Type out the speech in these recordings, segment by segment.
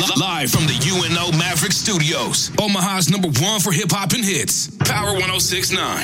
Live from the UNO Maverick Studios. Omaha's #1 for hip-hop and hits. Power 106.9.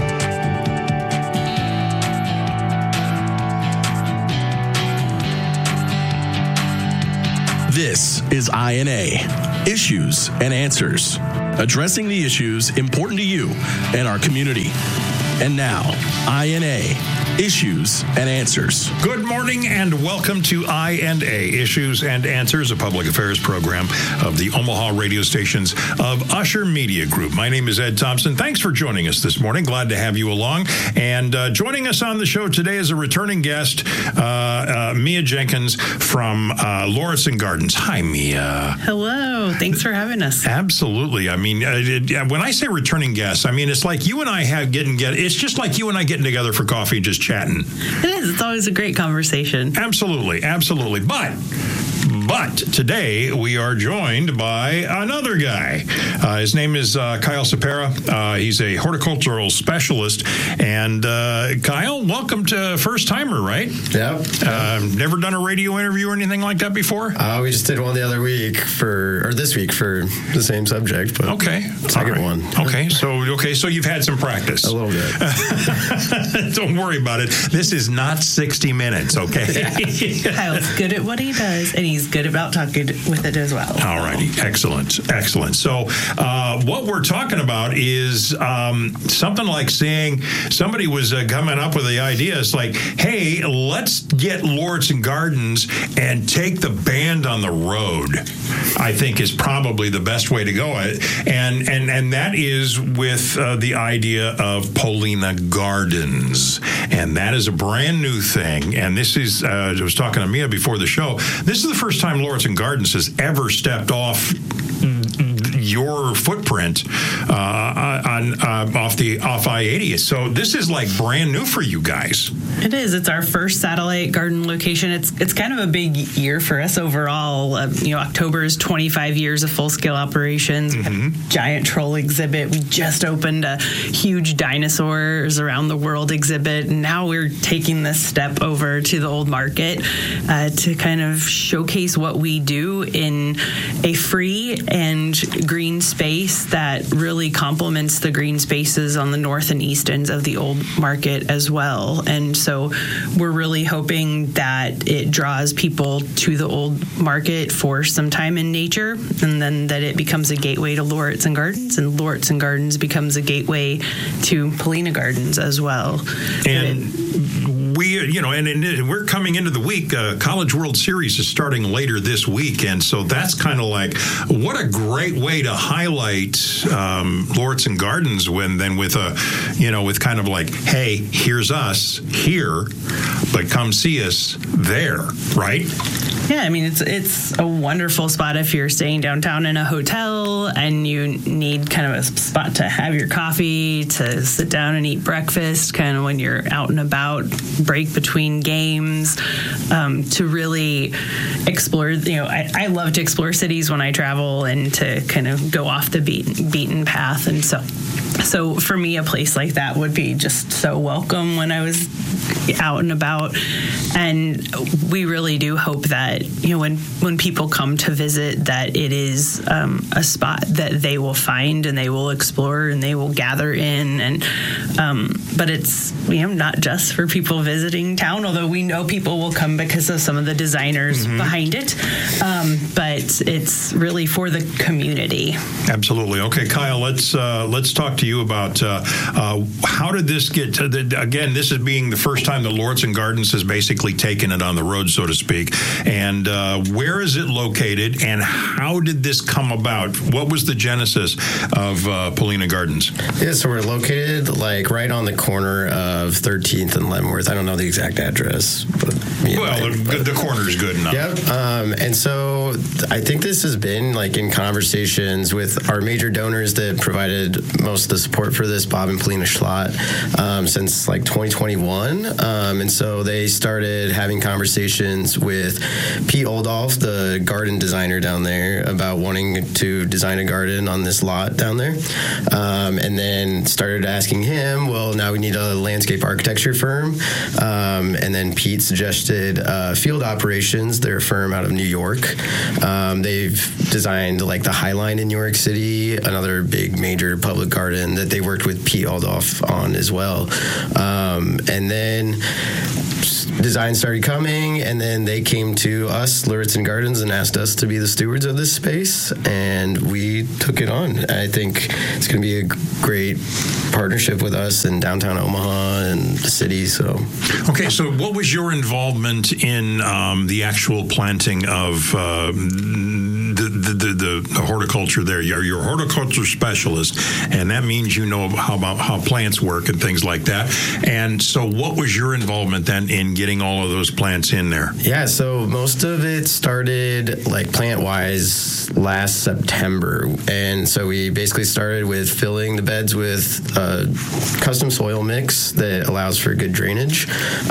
This is INA, Issues and Answers, addressing the issues important to you and our community. And now, INA, Issues and Answers. Good morning and welcome to INA, Issues and Answers, a public affairs program of the Omaha radio stations of Usher Media Group. My name is Ed Thompson. Thanks for joining us this morning. Glad to have you along. And joining us on the show today is a returning guest, Mia Jenkins from Lauritsen Gardens. Hi, Mia. Hello. Thanks for having us. Absolutely. I mean, when I say returning guests, I mean, it's like you and I it's just like you and I getting together for coffee and just chatting. It is. It's always a great conversation. Absolutely. Absolutely. But today we are joined by another guy. His name is Kyle Cepera. He's a horticultural specialist. And Kyle, welcome to First Timer, right? Yeah. Never done a radio interview or anything like that before? We just did one the other week this week for the same subject. But okay. Second one. Okay. So you've had some practice. A little bit. Don't worry about it. This is not 60 minutes, okay? Kyle's good at what he does, and he's good about talking with it as well. All righty. Excellent. So what we're talking about is something like saying somebody was coming up with the idea. It's like, hey, let's get Lauritsen Gardens and take the band on the road, I think is probably the best way to go. And that is with the idea of Polina Gardens. And that is a brand new thing. And this is, I was talking to Mia before the show, this is the first time Lauritsen Gardens has ever stepped off your footprint off I-80. So this is like brand new for you guys. It is. It's our first satellite garden location. It's kind of a big year for us overall. October is 25 years of full-scale operations. Mm-hmm. Giant troll exhibit. We just opened a huge dinosaurs around the world exhibit. And now we're taking this step over to the old market to kind of showcase what we do in a free and green space that really complements the green spaces on the north and east ends of the old market as well. And so we're really hoping that it draws people to the old market for some time in nature, and then that it becomes a gateway to Lauritsen Gardens, and Lauritsen Gardens becomes a gateway to Polina Gardens as well. And we're coming into the week. College World Series is starting later this week, and so that's kind of like what a great way to highlight Lauritsen Gardens with kind of like, hey, here's us here, but come see us there, right? Yeah, I mean, it's a wonderful spot if you're staying downtown in a hotel and you need kind of a spot to have your coffee, to sit down and eat breakfast, kind of when you're out and about, break between games, to really explore. I love to explore cities when I travel and to kind of go off the beaten path. And so for me, a place like that would be just so welcome when I was out and about. And we really do hope that, when people come to visit, that it is a spot that they will find and they will explore and they will gather in. And but it's not just for people visiting town, although we know people will come because of some of the designers behind it. But it's really for the community. Absolutely. Okay, Kyle, let's talk to you about how did this get to again, this is being the first time that Lauritsen Gardens has basically taken it on the road, so to speak. And where is it located, and how did this come about? What was the genesis of Polina Gardens? Yeah, so we're located right on the corner of 13th and Leavenworth. I don't know the exact address, but the corner is good enough. Yep. And so I think this has been in conversations with our major donors that provided most of the support for this Bob and Polina Schlott since like 2021. And so they started having conversations with Pete Oldolf, the garden designer down there, about wanting to design a garden on this lot down there. And then started asking him, well, now we need a landscape architecture firm. And then Pete suggested Field Operations. They're a firm out of New York. They've designed like the High Line in New York City, another big major public garden that they worked with Pete Oldolf on as well. And then design started coming, and then they came to us, Lauritsen Gardens, and asked us to be the stewards of this space, and we took it on. I think it's going to be a great partnership with us in downtown Omaha and the city. So, okay, so what was your involvement in the actual planting of the horticulture there? You're a horticulture specialist, and that means you know how plants work and things like that. And so what was your involvement then in getting all of those plants in there? Yeah, so most of it started like plant-wise last September. And so we basically started with filling the beds with custom soil mix that allows for good drainage.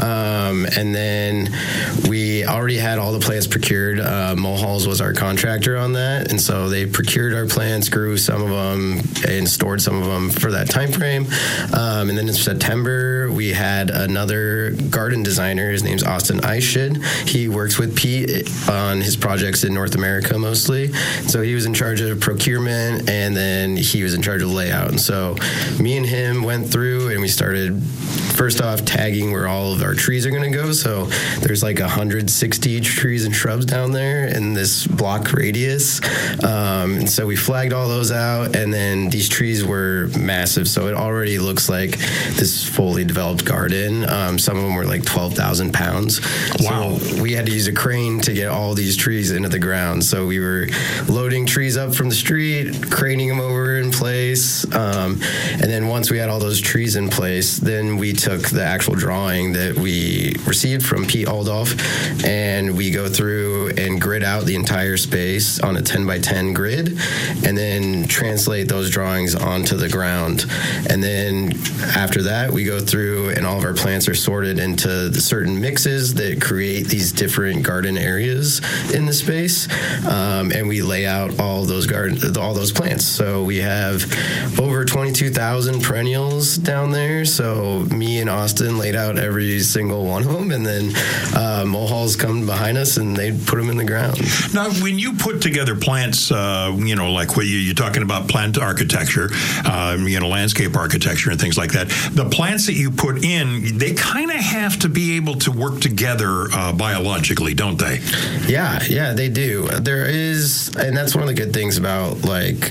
And then we already had all the plants procured. Mulhalls was our contractor on that. And so they procured our plants, grew some of them, and stored some of them for that time frame. And then in September, we had another garden designer. His name's Austin Eichschid. He works with Pete on his projects in North America mostly. So he was in charge of procurement, and then he was in charge of layout. And so me and him went through, and we started first off tagging where all of our trees are going to go. So there's like 160 trees and shrubs down there in this block radius. And so we flagged all those out, and then these trees were massive. So it already looks like this fully developed garden. Some of them were like 12,000 pounds. Wow. So we had to use a crane to get all these trees into the ground. So we were loading trees up from the street, craning them over in place. And then once we had all those trees in place, then we took the actual drawing that we received from Pete Oldolf, and we go through and grid out the entire space on a 10 by 10 grid, and then translate those drawings onto the ground. And then after that, we go through, and all of our plants are sorted into the certain mixes that create these different garden areas in the space. And we lay out all those plants. So we have over 22,000 perennials down there. So me and Austin laid out every single one of them, and then Mulhalls come behind us and they put them in the ground. Now, when you put together plants, like what you're talking about plant architecture, landscape architecture and things like that, the plants that you put in, they kind of have to be able to work together biologically, don't they? Yeah, they do. There is, and that's one of the good things about like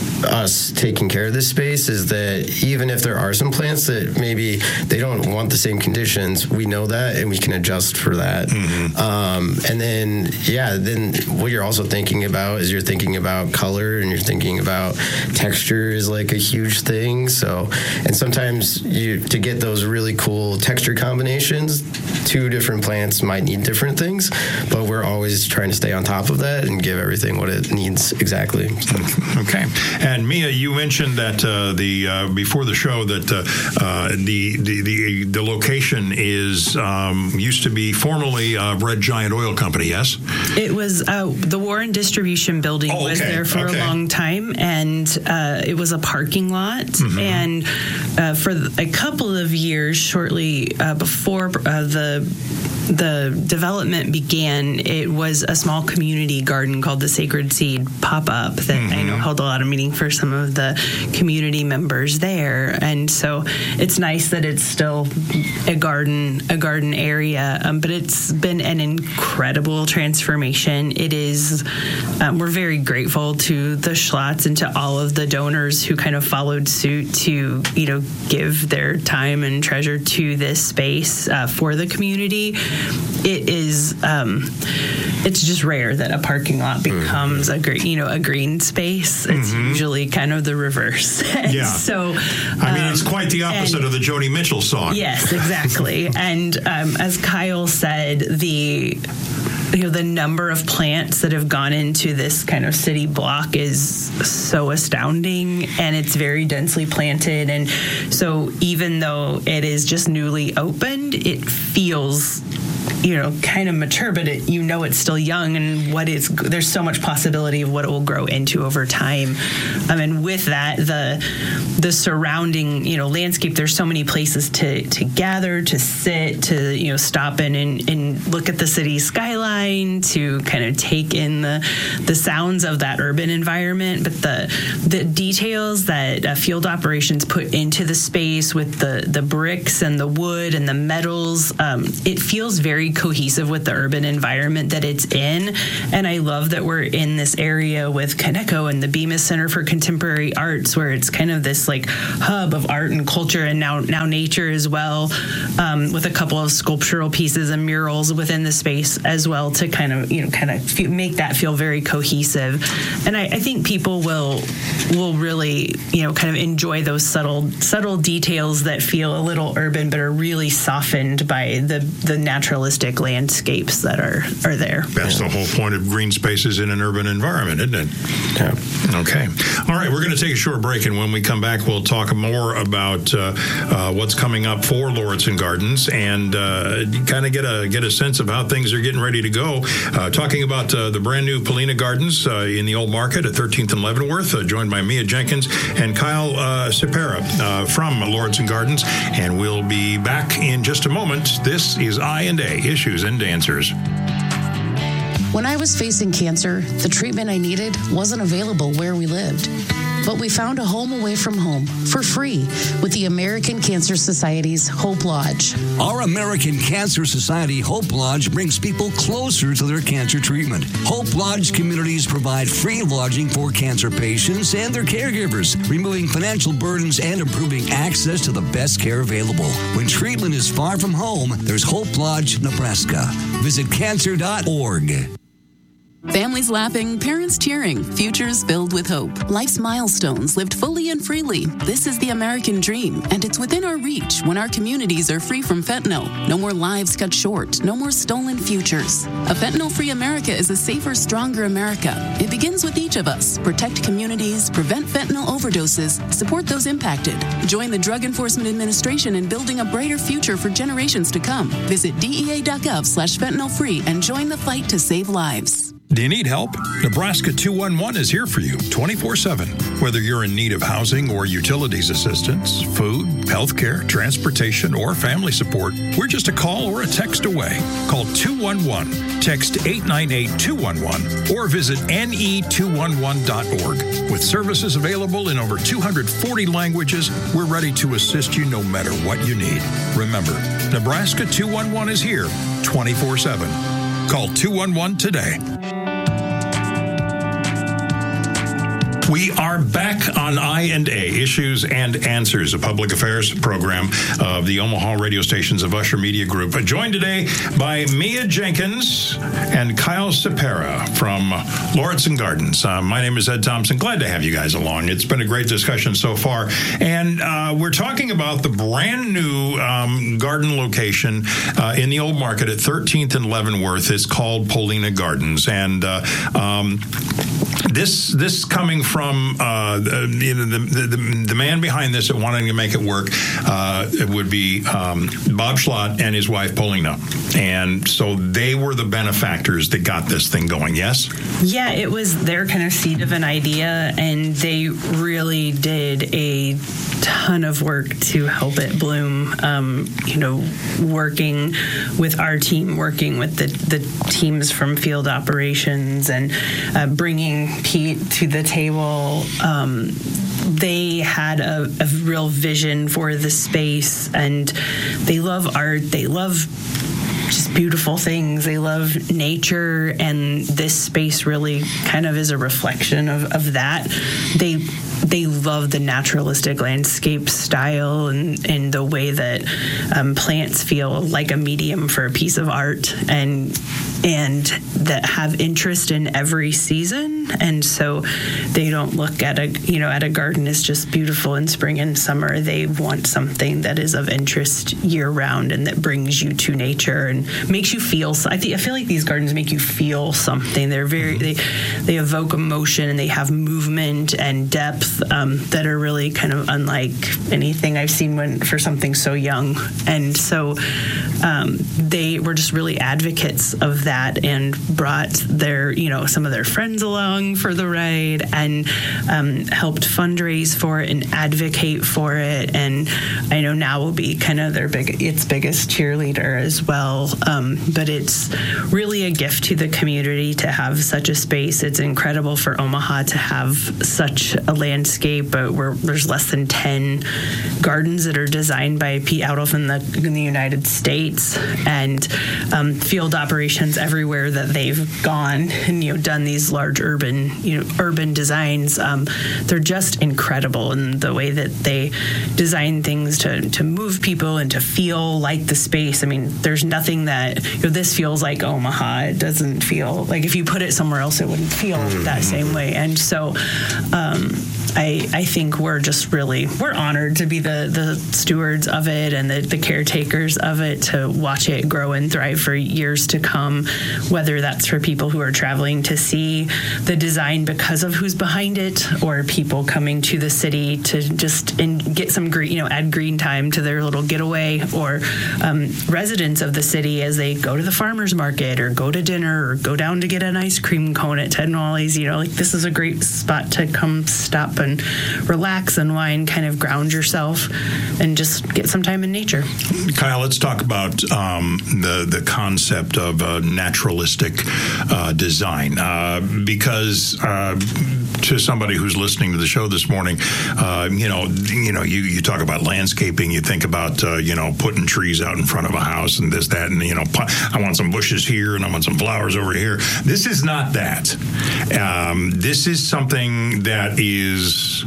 us taking care of this space, is that even if there are some plants that maybe they don't want the same conditions, we know that and we can adjust for that. Mm-hmm. And then what you're also thinking about is you're thinking about color, and you're thinking about texture is like a huge thing. So, and sometimes to get those really cool texture combinations, two different plants might need different things, but we're always trying to stay on top of that and give everything what it needs exactly. So. Okay. And Mia, you mentioned that before the show that the location is used to be formerly Red Giant Oil Company. Yes, it was the Warren Distribution Building was there for a long time, and it was a parking lot. Mm-hmm. And for a couple of years, shortly before the development began, it was a small community garden called the Sacred Seed Pop-Up that mm-hmm. I know held a lot of meaning for some of the community members there. And so it's nice that it's still a garden area, but it's been an incredible transformation. It is, we're very grateful to the Schlotts and to all of the donors who kind of followed suit to, give their time and treasure to this space for the community. It is, it's just rare that a parking lot becomes a green space. It's mm-hmm. usually kind of the reverse. Yeah. So, it's quite the opposite of the Joni Mitchell song. Yes, exactly. And as Kyle said, the number of plants that have gone into this kind of city block is so astounding, and it's very densely planted. And so even though it is just newly opened, it feels kind of mature, but it's still young, and there's so much possibility of what it will grow into over time. And with that, the surrounding, landscape, there's so many places to gather, to sit, to, stop in and look at the city skyline, to kind of take in the sounds of that urban environment. But the details that field operations put into the space with the bricks and the wood and the metals, it feels very cohesive with the urban environment that it's in. And I love that we're in this area with Kaneko and the Bemis Center for Contemporary Arts, where it's kind of this like hub of art and culture, and now nature as well, with a couple of sculptural pieces and murals within the space as well, to kind of make that feel very cohesive. And I think people will really kind of enjoy those subtle details that feel a little urban but are really softened by the naturalistic landscapes that are there. That's the whole point of green spaces in an urban environment, isn't it? Yeah. Okay. All right, we're going to take a short break, and when we come back, we'll talk more about what's coming up for Lauritsen Gardens and kind of get a sense of how things are getting ready to go. Talking about the brand new Paulina Gardens in the Old Market at 13th and Leavenworth, joined by Mia Jenkins and Kyle Cepera from Lauritsen Gardens, and we'll be back in just a moment. This is I&A, Issues and Answers. When I was facing cancer, the treatment I needed wasn't available where we lived. But we found a home away from home for free with the American Cancer Society's Hope Lodge. Our American Cancer Society Hope Lodge brings people closer to their cancer treatment. Hope Lodge communities provide free lodging for cancer patients and their caregivers, removing financial burdens and improving access to the best care available. When treatment is far from home, there's Hope Lodge, Nebraska. Visit cancer.org. Families laughing, parents cheering, futures filled with hope. Life's milestones lived fully and freely. This is the American dream, and it's within our reach when our communities are free from fentanyl. No more lives cut short. No more stolen futures. A fentanyl-free America is a safer, stronger America. It begins with each of us. Protect communities, prevent fentanyl overdoses, support those impacted. Join the Drug Enforcement Administration in building a brighter future for generations to come. Visit DEA.gov/fentanyl-free and join the fight to save lives. Do you need help? Nebraska 211 is here for you 24/7. Whether you're in need of housing or utilities assistance, food, healthcare, transportation, or family support, we're just a call or a text away. Call 211, text 898-211, or visit ne211.org. With services available in over 240 languages, we're ready to assist you no matter what you need. Remember, Nebraska 211 is here 24/7. Call 211 today. We are back on I&A, Issues and Answers, a public affairs program of the Omaha radio stations of Usher Media Group. Joined today by Mia Jenkins and Kyle Cepera from Lauritsen Gardens. My name is Ed Thompson. Glad to have you guys along. It's been a great discussion so far. And we're talking about the brand new garden location in the Old Market at 13th and Leavenworth. It's called Paulina Gardens. And this coming from the man behind this and wanting to make it work, it would be Bob Schlott and his wife Paulina, and so they were the benefactors that got this thing going. Yes. Yeah, it was their kind of seed of an idea, and they really did a ton of work to help it bloom. Working with our team, working with the teams from field operations, and bringing Pete to the table. They had a real vision for the space, and they love art. They love just beautiful things. They love nature, and this space really kind of is a reflection of that. They love the naturalistic landscape style and the way that plants feel like a medium for a piece of art. And and that have interest in every season, and so they don't look at a garden as just beautiful in spring and summer. They want something that is of interest year round and that brings you to nature and makes you feel. I feel like these gardens make you feel something. They're they evoke emotion, and they have movement and depth that are really kind of unlike anything I've seen for something so young. And so they were just really advocates of that and brought their, some of their friends along for the ride and helped fundraise for it and advocate for it. And I know now will be kind of its biggest cheerleader as well. But it's really a gift to the community to have such a space. It's incredible for Omaha to have such a landscape, but there's less than 10 gardens that are designed by Pete Outhoff in the United States, and field operations everywhere that they've gone and done these large urban designs. They're just incredible in the way that they design things to move people and to feel like the space. I mean, there's nothing that this feels like Omaha. It doesn't feel like if you put it somewhere else, it wouldn't feel that same way. And so I think we're honored to be the stewards of it and the caretakers of it, to watch it grow and thrive for years to come, whether that's for people who are traveling to see the design because of who's behind it, or people coming to the city to just get some green, add green time to their little getaway, or residents of the city as they go to the farmer's market or go to dinner or go down to get an ice cream cone at Ted and Wally's. This is a great spot to come stop and relax, unwind, kind of ground yourself, and just get some time in nature. Kyle, let's talk about the concept of naturalistic design, because to somebody who's listening to the show this morning, you talk about landscaping, you think about putting trees out in front of a house and this, that, and I want some bushes here and I want some flowers over here. This is not that. This is something that is,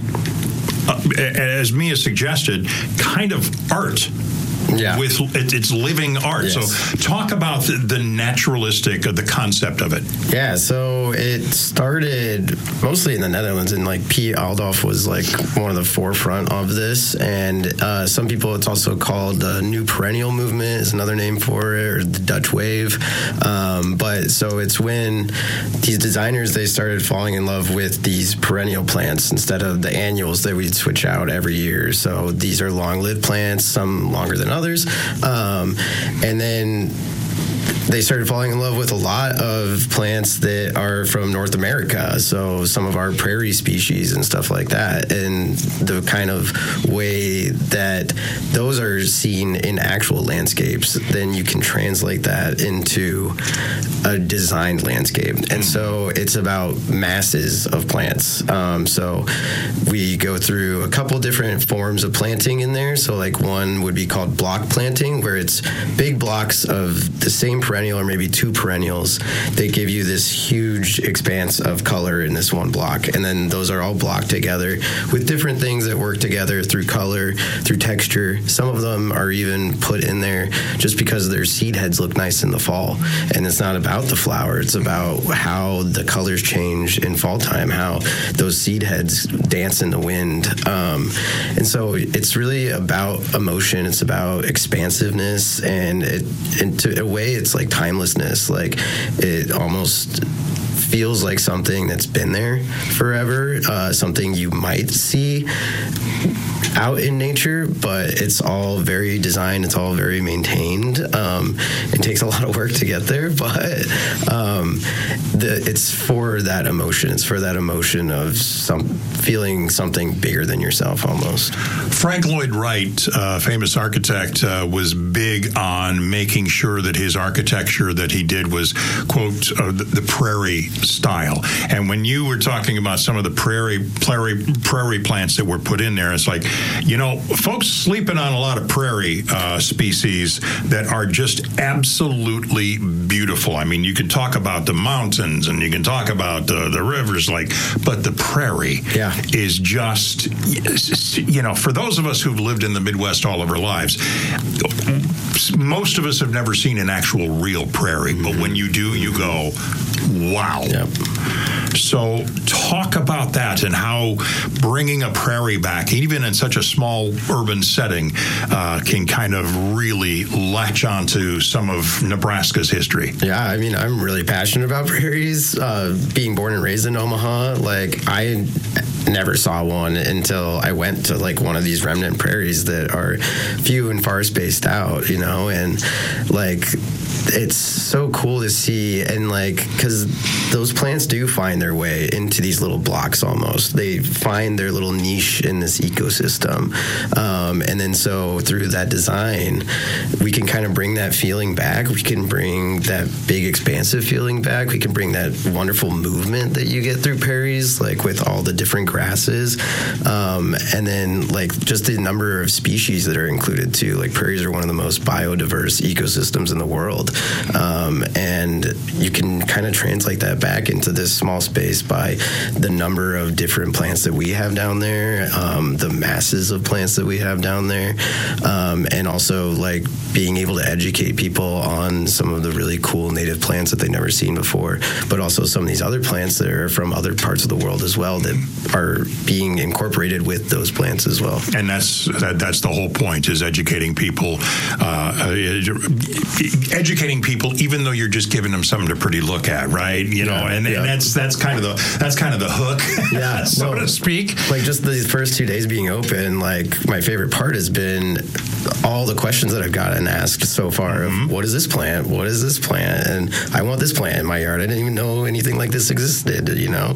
as Mia suggested, kind of art. Yeah, with it's living art. Yes. So talk about the naturalistic, the concept of it. Yeah, so it started mostly in the Netherlands, and Pete Outhoff was one of the forefront of this. And some people, it's also called the New Perennial Movement is another name for it, or the Dutch Wave. But so it's when these designers, they started falling in love with these perennial plants instead of the annuals that we'd switch out every year. So these are long-lived plants, some longer than others. And then they started falling in love with a lot of plants that are from North America. So some of our prairie species and stuff like that. And the kind of way that those are seen in actual landscapes, then you can translate that into a designed landscape. And so it's about masses of plants. So we go through a couple different forms of planting in there. So one would be called block planting, where it's big blocks of the same perennial or maybe two perennials. They give you this huge expanse of color in this one block, and then those are all blocked together with different things that work together through color, through texture. Some of them are even put in there just because their seed heads look nice in the fall, and it's not about the flower, it's about how the colors change in fall time, how those seed heads dance in the wind. And so it's really about emotion, it's about expansiveness, and in a way it's timelessness. It almost feels like something that's been there forever, something you might see out in nature, but it's all very designed, it's all very maintained. It takes a lot of work to get there, but it's for that emotion. It's for that emotion of feeling something bigger than yourself almost. Frank Lloyd Wright, famous architect, was big on making sure that his architecture that he did was, quote, the prairie style. And when you were talking about some of the prairie plants that were put in there, it's folks sleeping on a lot of prairie species that are just absolutely beautiful. I mean, you can talk about the mountains and you can talk about the rivers, but the prairie is just, for those of us who've lived in the Midwest all of our lives, most of us have never seen an actual real prairie, but when you do, you go, wow. Yep. So talk about that and how bringing a prairie back, even in such a small urban setting, can kind of really latch onto some of Nebraska's history. Yeah, I mean, I'm really passionate about prairies. Being born and raised in Omaha, I never saw one until I went to one of these remnant prairies that are few and far spaced out, and it's so cool to see, and because those plants do find their way into these little blocks almost. They find their little niche in this ecosystem. And then so through that design, we can kind of bring that feeling back. We can bring that big expansive feeling back. We can bring that wonderful movement that you get through prairies, with all the different grasses. And then just the number of species that are included too. Prairies are one of the most biodiverse ecosystems in the world. And you can kind of translate that back into this small space by the number of different plants that we have down there, the masses of plants that we have down there, and also being able to educate people on some of the really cool native plants that they've never seen before, but also some of these other plants that are from other parts of the world as well that are being incorporated with those plants as well. And that's the whole point, is educating people, even though you're just giving them something to pretty look at, right? And that's kind of the hook, so to speak. Just the first 2 days being open, my favorite part has been all the questions that I've gotten asked so far of what is this plant? What is this plant? And I want this plant in my yard. I didn't even know anything like this existed,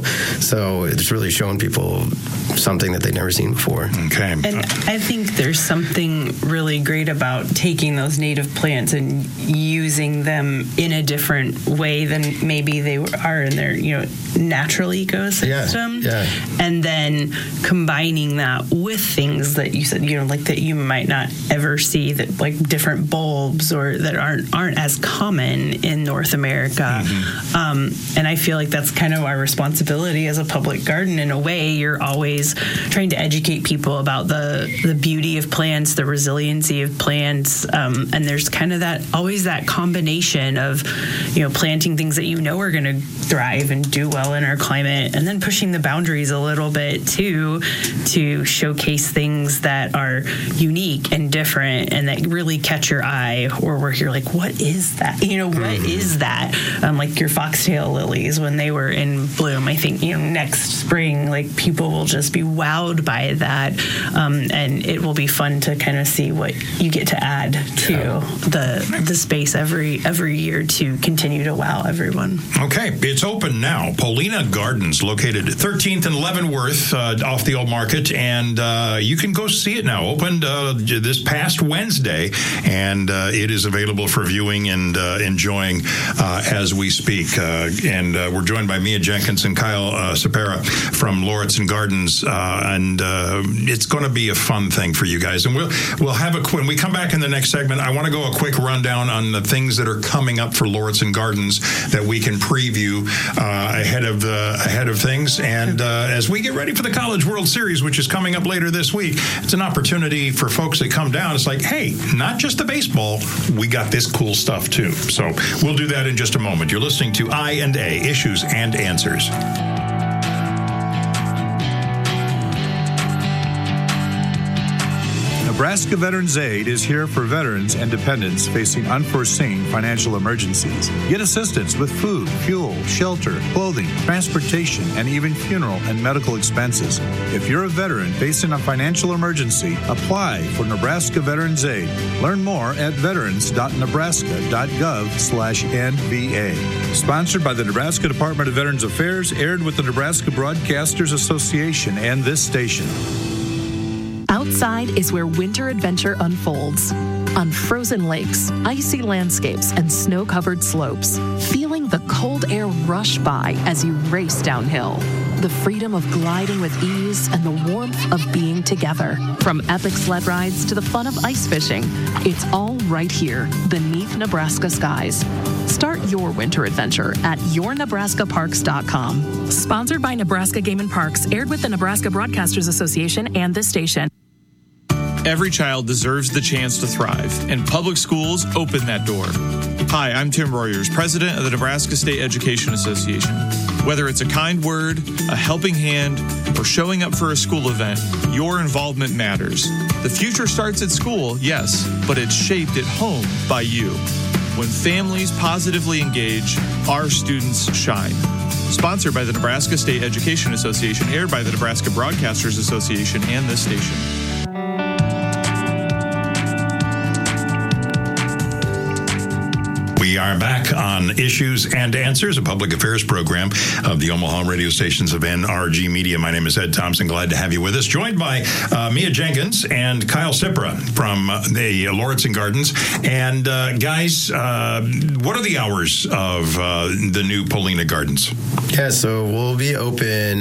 So it's really showing people something that they've never seen before. Okay. And I think there's something really great about taking those native plants and using them in a different way than maybe they are in their, natural ecosystem. Yeah. And then combining that with things that you said, that you might not ever see, that different bulbs or that aren't as common in North America. And I feel like that's kind of our responsibility as a public garden. In a way, you're always trying to educate people about the beauty of plants, the resiliency of plants, and there's kind of always that combination of planting things that are going to thrive and do well in our climate, and then pushing the boundaries a little bit too, to showcase things that are unique and different and that really catch your eye, or where you're what is that? What is that? Like your foxtail lilies when they were in bloom. I think next spring, people will just be wowed by that, and it will be fun to kind of see what you get to add to the space every year to continue to wow everyone. Okay, it's open now. Paulina Gardens, located at 13th and Leavenworth, off the Old Market, and you can go see it now. Opened this past Wednesday, and it is available for viewing and enjoying as we speak. And we're joined by Mia Jenkins and Kyle Sapera from Lauritsen Gardens, and it's going to be a fun thing for you guys. And we'll have when we come back in the next segment, I want to go a quick rundown on the things that are coming up for Lauritsen Gardens that we can preview ahead of things. And as we get ready for the College World Series, which is coming up later this week, it's an opportunity for folks that come down. It's hey, not just the baseball, we got this cool stuff too. So we'll do that in just a moment. You're listening to I&A, Issues and Answers. Nebraska Veterans Aid is here for veterans and dependents facing unforeseen financial emergencies. Get assistance with food, fuel, shelter, clothing, transportation, and even funeral and medical expenses. If you're a veteran facing a financial emergency, apply for Nebraska Veterans Aid. Learn more at veterans.nebraska.gov/NVA. Sponsored by the Nebraska Department of Veterans Affairs, aired with the Nebraska Broadcasters Association and this station. Outside is where winter adventure unfolds. On frozen lakes, icy landscapes, and snow-covered slopes, feeling the cold air rush by as you race downhill. the freedom of gliding with ease, and the warmth of being together. From epic sled rides to the fun of ice fishing, it's all right here beneath Nebraska skies. Start your winter adventure at yournebraskaparks.com. Sponsored by Nebraska Game and Parks, aired with the Nebraska Broadcasters Association and this station. Every child deserves the chance to thrive, and public schools open that door. Hi, I'm Tim Royers, president of the Nebraska State Education Association. Whether it's a kind word, a helping hand, or showing up for a school event, your involvement matters. The future starts at school, yes, but it's shaped at home by you. When families positively engage, our students shine. Sponsored by the Nebraska State Education Association, aired by the Nebraska Broadcasters Association and this station. We are back on Issues and Answers, a public affairs program of the Omaha radio stations of NRG Media. My name is Ed Thompson. Glad to have you with us. Joined by Mia Jenkins and Kyle Cipra from the Lauritsen Gardens. And guys, what are the hours of the new Polina Gardens? Yeah, so we'll be open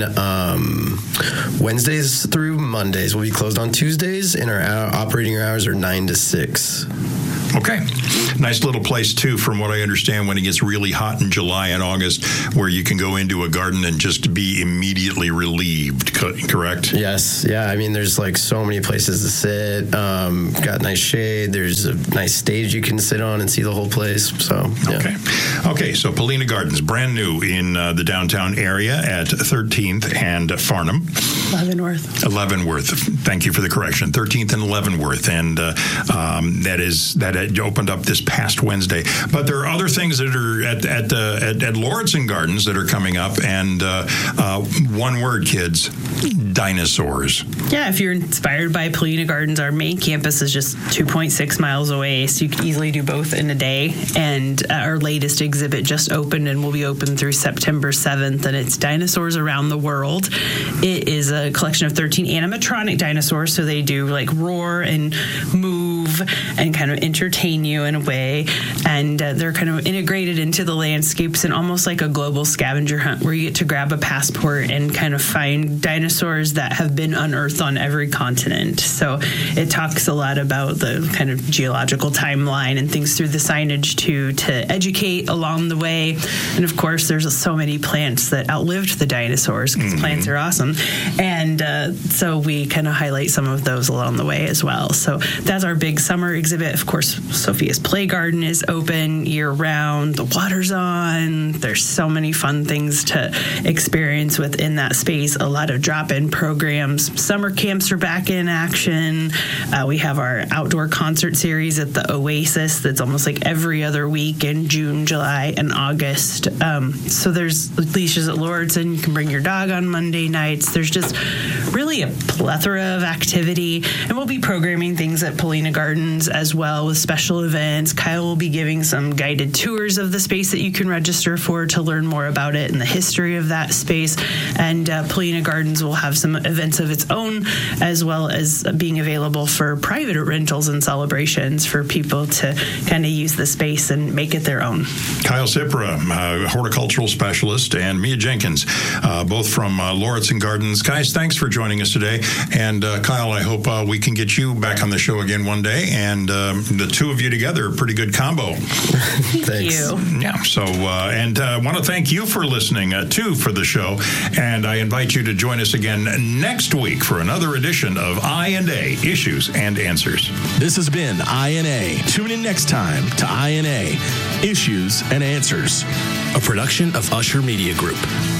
Wednesdays through Mondays. We'll be closed on Tuesdays, and our operating hours are 9 to 6. Okay. Nice little place, too, from what I understand, when it gets really hot in July and August, where you can go into a garden and just be immediately relieved, correct? Yes. Yeah. I mean, there's like so many places to sit. Got nice shade. There's a nice stage you can sit on and see the whole place. So, yeah. Okay. So Polina Gardens, brand new in the downtown area at 13th and Farnham. Leavenworth. Thank you for the correction. 13th and Leavenworth. And that opened up this past Wednesday. But there are other things that are at Lauritsen Gardens that are coming up. And one word, kids, dinosaurs. Yeah, if you're inspired by Polina Gardens, our main campus is just 2.6 miles away, so you can easily do both in a day. And our latest exhibit just opened and will be open through September 7th, and it's Dinosaurs Around the World. It is a collection of 13 animatronic dinosaurs, so they do like roar and move and kind of entertain you in a way. And they're kind of integrated into the landscapes in almost like a global scavenger hunt, where you get to grab a passport and kind of find dinosaurs that have been unearthed on every continent. So it talks a lot about the kind of geological timeline and things through the signage to educate along the way. And of course, there's so many plants that outlived the dinosaurs, because plants are awesome. And so we kind of highlight some of those along the way as well. So that's our big summer exhibit. Of course, Sophia's Play Garden is open year round. The water's on. There's so many fun things to experience within that space. A lot of drop-in programs. Summer camps are back in action. We have our outdoor concert series at the Oasis that's almost like every other week in June, July, and August. So there's leashes at Lauritsen. You can bring your dog on Monday nights. There's just really a plethora of activity. And we'll be programming things at Polina Gardens as well with special events. Kyle will be giving some guided tours of the space that you can register for to learn more about it and the history of that space. And Polina Gardens will have some events of its own, as well as being available for private rentals and celebrations for people to kind of use the space and make it their own. Kyle Cipra, horticultural specialist, and Mia Jenkins, both from Lauritsen Gardens. Guys, thanks for joining us today. And Kyle, I hope we can get you back on the show again one day. And the two of you together, a pretty good combo. Thank you. Yeah. So, and I want to thank you for listening too for the show. And I invite you to join us again next week for another edition of I&A, Issues and Answers. This has been I&A. Tune in next time to I&A, Issues and Answers, a production of Usher Media Group.